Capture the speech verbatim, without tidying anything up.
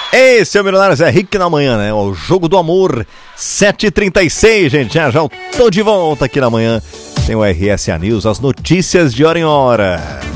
Esse é o Milionários é Rick na manhã, né? O Jogo do Amor, sete e trinta e seis, gente. Já, já tô de volta aqui na manhã. Tem o R S A News, as notícias de hora em hora.